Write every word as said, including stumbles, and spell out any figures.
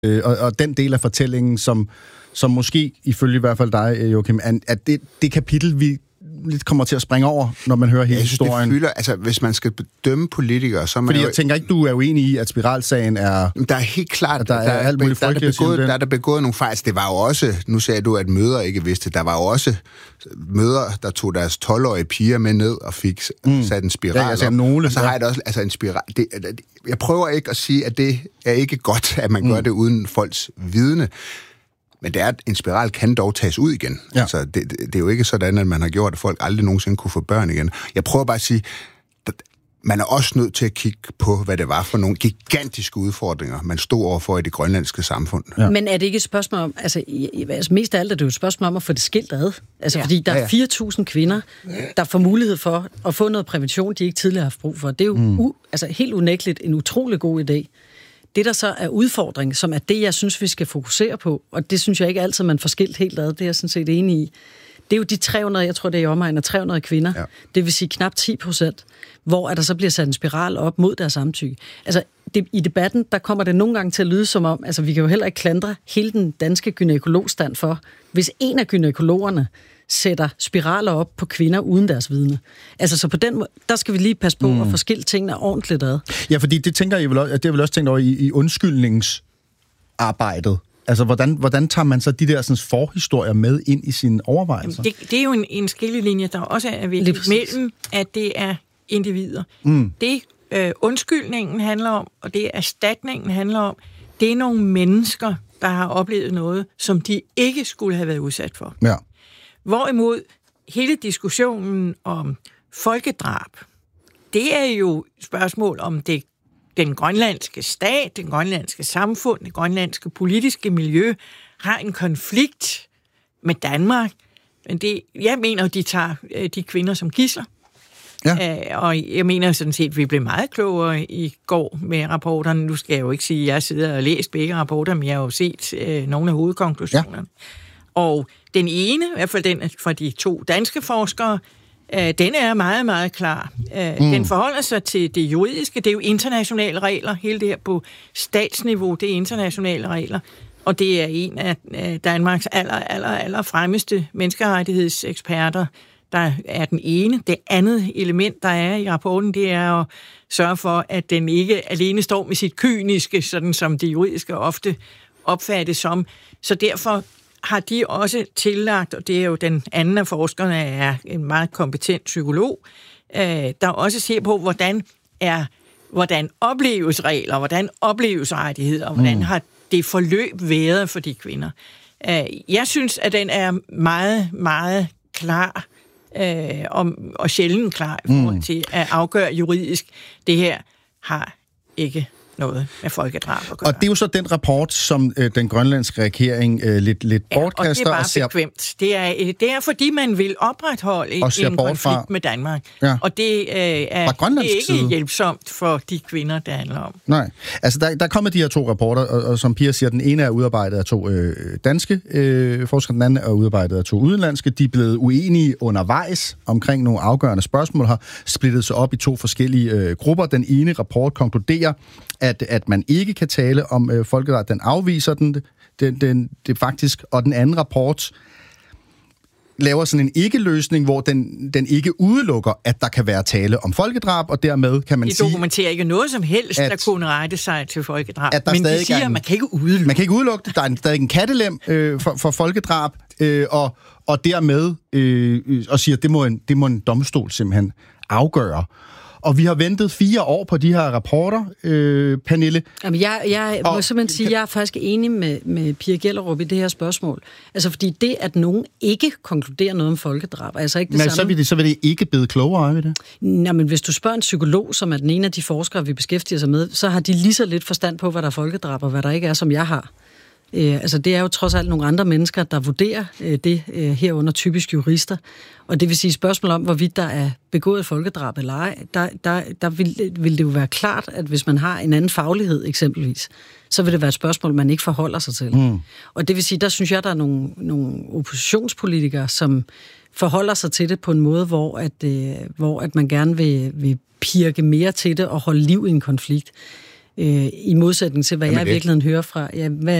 øh, og, og den del af fortællingen, som, som måske, ifølge i hvert fald dig, Joachim, at det, det kapitel, vi lidt kommer til at springe over, når man hører hele jeg synes, historien. Det fylder, altså, hvis man skal bedømme politikere, så er man Fordi jo... jeg tænker ikke, du er uenig i, at spiralsagen er... Der er helt klart, der er, der er, alt muligt der, er der, begået, der der er der begået nogle fejl. Altså, det var jo også, nu sagde du, at mødre ikke vidste, der var jo også mødre, der tog deres tolv-årige piger med ned og fik mm. sat en spiral ja, altså, op. nogle, og så ja. har jeg det også, altså en spiral... Det, jeg prøver ikke at sige, at det er ikke godt, at man mm. gør det uden folks vidne. Men det er, at en spiral kan dog tages ud igen. Ja. Altså, det, det, det er jo ikke sådan, at man har gjort, at folk aldrig nogensinde kunne få børn igen. Jeg prøver bare at sige, at man er også nødt til at kigge på, hvad det var for nogle gigantiske udfordringer, man stod overfor i det grønlandske samfund. Ja. Men er det ikke et spørgsmål om, altså, altså mest af alt er det jo et spørgsmål om at få det skilt ad? Altså, ja. Fordi der er fire tusind kvinder, der får mulighed for at få noget prævention, de ikke tidligere har haft brug for. Det er jo mm. u, altså, helt unægteligt en utrolig god idé. Det, der så er udfordring, som er det, jeg synes, vi skal fokusere på, og det synes jeg ikke altid, man får skilt helt ad, det er jeg sådan set enig i, det er jo de tre hundrede, jeg tror, det er i omegn af tre hundrede kvinder, ja. Det vil sige knap ti procent, hvor at der så bliver sat en spiral op mod deres samtykke. Altså, det, i debatten, der kommer det nogle gange til at lyde som om, altså, vi kan jo heller ikke klandre hele den danske gynækologstand for, hvis en af gynækologerne sætter spiraler op på kvinder uden deres vidne. Altså, så på den måde, der skal vi lige passe på mm. at få skilt tingene ordentligt ad. Ja, fordi det tænker jeg vel også, det har vel også tænkt over i, i undskyldningsarbejdet. Altså, hvordan, hvordan tager man så de der sådan, forhistorier med ind i sine overvejelser? Det, det er jo en, en skillelinje, der også er vigtig mellem, at det er individer. Mm. Det øh, undskyldningen handler om, og det erstatningen handler om, det er nogle mennesker, der har oplevet noget, som de ikke skulle have været udsat for. Ja. Hvorimod hele diskussionen om folkedrab, det er jo spørgsmål om det, den grønlandske stat, den grønlandske samfund, det grønlandske politiske miljø har en konflikt med Danmark. Men det, jeg mener, de tager de kvinder som gidsler. Ja. Øh, og jeg mener sådan set, at vi blev meget klogere i går med rapporterne. Nu skal jeg jo ikke sige, at jeg sidder og læst begge rapporter, men jeg har jo set øh, nogle af hovedkonklusionerne. Ja. Og den ene, i hvert fald den fra de to danske forskere, øh, den er meget, meget klar. Øh, mm. Den forholder sig til det juridiske. Det er jo internationale regler. Hele det her på statsniveau, det er internationale regler. Og det er en af Danmarks aller, aller, aller fremmeste menneskerettighedseksperter, der er den ene. Det andet element, der er i rapporten, det er at sørge for, at den ikke alene står med sit kyniske, sådan som det juridiske ofte opfattes som. Så derfor har de også tillagt, og det er jo den anden af forskerne, er en meget kompetent psykolog, der også ser på, hvordan er, hvordan opleves regler, hvordan opleves rettigheder, og hvordan har det forløb været for de kvinder. Jeg synes, at den er meget, meget klar, og, og sjældent klar i forhold til at afgøre juridisk, det her har ikke noget med folkedrab at gøre. Og det er jo så den rapport, som øh, den grønlandske regering øh, lidt, lidt ja, bortkaster. og det er bare og ser... bekvemt. Det er, det er, fordi man vil opretholde en konflikt fra... med Danmark. Ja. Og det, øh, er, det er ikke side. hjælpsomt for de kvinder, det handler om. Nej. Altså, der, der kommer de her to rapporter, og, og som Pia siger, den ene er udarbejdet af to øh, danske øh, forskere, den anden er udarbejdet af to udenlandske. De er blevet uenige undervejs omkring nogle afgørende spørgsmål, har splittet sig op i to forskellige øh, grupper. Den ene rapport konkluderer, at, at man ikke kan tale om øh, folkedrab. Den afviser den, den, den, det faktisk, og den anden rapport laver sådan en ikke-løsning, hvor den, den ikke udelukker, at der kan være tale om folkedrab, og dermed kan man de sige... De dokumenterer ikke noget som helst, at, der kunne rette sig til folkedrab, men de siger, en, at man kan ikke udelukke. Man kan ikke udelukke det. Der er en, stadig en kattelem øh, for, for folkedrab, øh, og, og dermed øh, og siger, at det må, en, det må en domstol simpelthen afgøre. Og vi har ventet fire år på de her rapporter, øh, Pernille. Jamen, jeg, jeg og, må simpelthen sige, at jeg er faktisk enig med, med Pia Gellerup i det her spørgsmål. Altså, fordi det, at nogen ikke konkluderer noget om folkedrab, er altså ikke det men samme. Så vil det, så vil det ikke blive klogere ved det? Nå, men hvis du spørger en psykolog, som er den ene af de forskere, vi beskæftiger sig med, så har de lige så lidt forstand på, hvad der er folkedrab, og hvad der ikke er, som jeg har. Øh, altså, det er jo trods alt nogle andre mennesker, der vurderer øh, det, øh, herunder typisk jurister. Og det vil sige spørgsmål om, hvorvidt der er begået folkedrab eller ej, der, der, der vil, vil det jo være klart, at hvis man har en anden faglighed eksempelvis, så vil det være et spørgsmål, man ikke forholder sig til. Mm. Og det vil sige, der synes jeg, der er nogle, nogle oppositionspolitikere, som forholder sig til det på en måde, hvor, at, øh, hvor at man gerne vil, vil pirke mere til det og holde liv i en konflikt. Øh, I modsætning til, hvad Jamen, jeg i virkeligheden hører fra, ja, hvad